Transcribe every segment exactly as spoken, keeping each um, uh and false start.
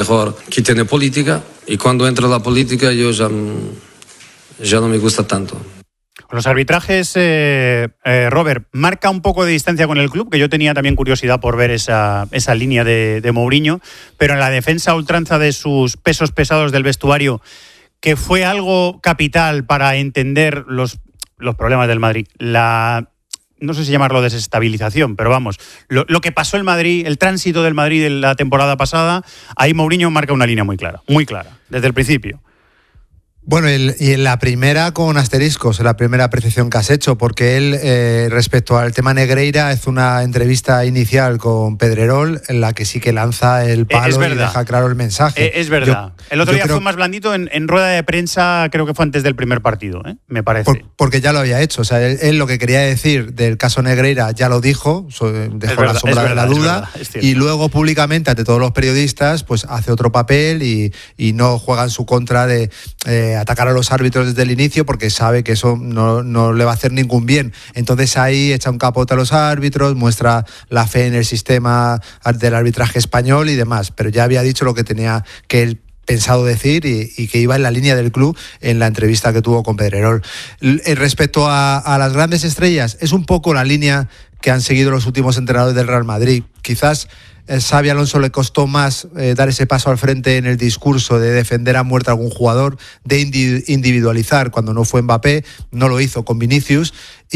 mejor que tiene política, y cuando entra la política yo ya, ya no me gusta tanto. Los arbitrajes, eh, eh, Robert, marca un poco de distancia con el club, que yo tenía también curiosidad por ver esa, esa línea de, de Mourinho, pero en la defensa a ultranza de sus pesos pesados del vestuario, que fue algo capital para entender los, los problemas del Madrid, la... no sé si llamarlo desestabilización, pero vamos, lo, lo que pasó el Madrid, el tránsito del Madrid de la temporada pasada, ahí Mourinho marca una línea muy clara, muy clara, desde el principio. Bueno, el, y en la primera con asteriscos, en la primera apreciación que has hecho, porque él, eh, respecto al tema Negreira, hace una entrevista inicial con Pedrerol en la que sí que lanza el palo y deja claro el mensaje. Eh, es verdad. Yo, el otro día creo... fue más blandito en, en rueda de prensa, creo que fue antes del primer partido, ¿eh? Me parece. Por, porque ya lo había hecho. O sea, él, él lo que quería decir del caso Negreira ya lo dijo, dejó verdad, la sombra verdad, de la duda, verdad, y luego públicamente ante todos los periodistas pues hace otro papel y, y no juega en su contra de... Eh, atacar a los árbitros desde el inicio porque sabe que eso no, no le va a hacer ningún bien. Entonces ahí echa un capote a los árbitros, muestra la fe en el sistema del arbitraje español y demás, pero ya había dicho lo que tenía que él pensado decir y, y que iba en la línea del club en la entrevista que tuvo con Pedrerol. Respecto a, a las grandes estrellas, es un poco la línea que han seguido los últimos entrenadores del Real Madrid. Quizás a Xabi Alonso le costó más eh, dar ese paso al frente en el discurso de defender a muerte a algún jugador, de individualizar cuando no fue Mbappé, no lo hizo con Vinicius,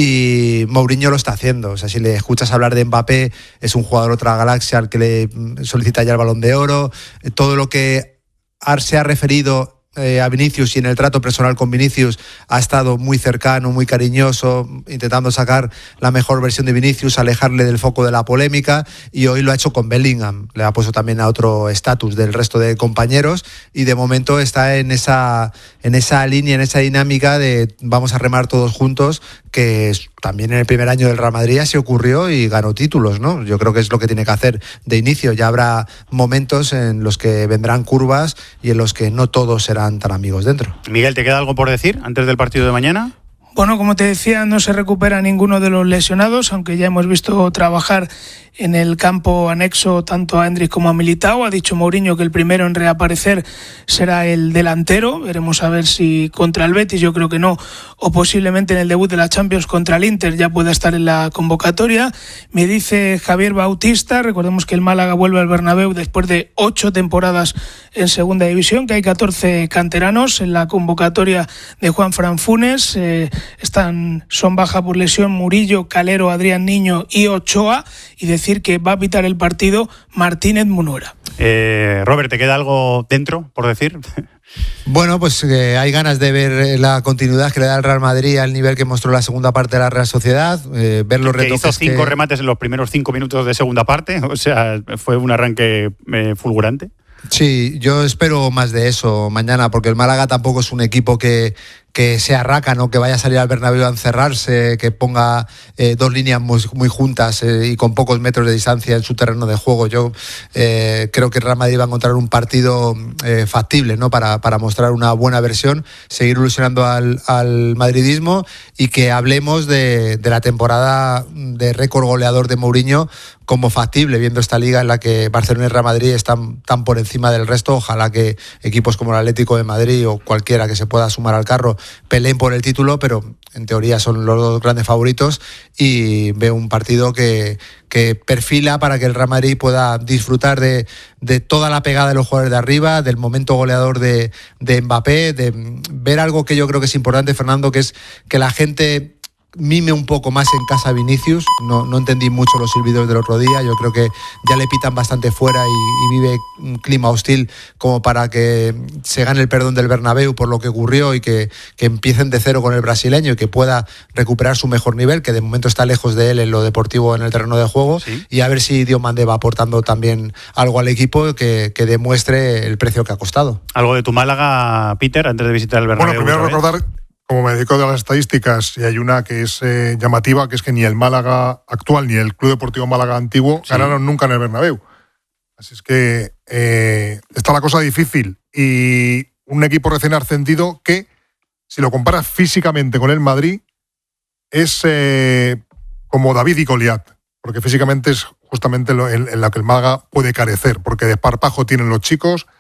y Mourinho lo está haciendo. O sea, si le escuchas hablar de Mbappé, es un jugador otra galaxia al que le solicita ya el Balón de Oro, todo lo que se ha referido Eh, a Vinicius y en el trato personal con Vinicius ha estado muy cercano, muy cariñoso, intentando sacar la mejor versión de Vinicius, alejarle del foco de la polémica, y hoy lo ha hecho con Bellingham, le ha puesto también a otro estatus del resto de compañeros y de momento está en esa, en esa línea, en esa dinámica de vamos a remar todos juntos, que también en el primer año del Real Madrid así ocurrió y ganó títulos, ¿no? Yo creo que es lo que tiene que hacer de inicio. Ya habrá momentos en los que vendrán curvas y en los que no todos serán tan amigos dentro. Miguel, ¿te queda algo por decir antes del partido de mañana? Bueno, como te decía, no se recupera ninguno de los lesionados, aunque ya hemos visto trabajar en el campo anexo tanto a Endrick como a Militao. Ha dicho Mourinho que el primero en reaparecer será el delantero. Veremos a ver si contra el Betis, yo creo que no, o posiblemente en el debut de la Champions contra el Inter ya pueda estar en la convocatoria. Me dice Javier Bautista, recordemos que el Málaga vuelve al Bernabéu después de ocho temporadas en segunda división, que hay catorce canteranos en la convocatoria de Juan Fran Funes. Eh, están, son baja por lesión Murillo, Calero, Adrián Niño y Ochoa, y decir que va a pitar el partido Martínez Munuera. Eh, Robert, ¿te queda algo dentro por decir? Bueno, pues eh, hay ganas de ver la continuidad que le da el Real Madrid al nivel que mostró la segunda parte de la Real Sociedad, eh, ver los retoques. Que hizo cinco que... remates en los primeros cinco minutos de segunda parte, o sea, fue un arranque eh, fulgurante. Sí, yo espero más de eso mañana, porque el Málaga tampoco es un equipo que, que sea rácano, que vaya a salir al Bernabéu a encerrarse, que ponga eh, dos líneas muy, muy juntas eh, y con pocos metros de distancia en su terreno de juego. Yo eh, creo que el Real Madrid va a encontrar un partido eh, factible, ¿no? para, para mostrar una buena versión, seguir ilusionando al, al madridismo, y que hablemos de, de la temporada de récord goleador de Mourinho como factible, viendo esta liga en la que Barcelona y Real Madrid están tan por encima del resto. Ojalá que equipos como el Atlético de Madrid o cualquiera que se pueda sumar al carro peleen por el título, pero en teoría son los dos grandes favoritos, y veo un partido que, que perfila para que el Real Madrid pueda disfrutar de, de toda la pegada de los jugadores de arriba, del momento goleador de, de Mbappé, de ver algo que yo creo que es importante, Fernando, que es que la gente mime un poco más en casa a Vinicius. No, no entendí mucho los silbidos del otro día, yo creo que ya le pitan bastante fuera y, y vive un clima hostil como para que se gane el perdón del Bernabéu por lo que ocurrió, y que, que empiecen de cero con el brasileño y que pueda recuperar su mejor nivel, que de momento está lejos de él en lo deportivo, en el terreno de juego. ¿Sí? Y a ver si Diomande va aportando también algo al equipo que, que demuestre el precio que ha costado. ¿Algo de tu Málaga, Peter, antes de visitar el Bernabéu? Bueno, primero recordar, como me dedico de las estadísticas, y hay una que es eh, llamativa, que es que ni el Málaga actual ni el Club Deportivo Málaga antiguo sí. ganaron nunca en el Bernabéu. Así es que eh, está la cosa difícil. Y un equipo recién ascendido que, si lo comparas físicamente con el Madrid, es eh, como David y Goliat, porque físicamente es justamente lo, en, en lo que el Málaga puede carecer, porque desparpajo tienen los chicos,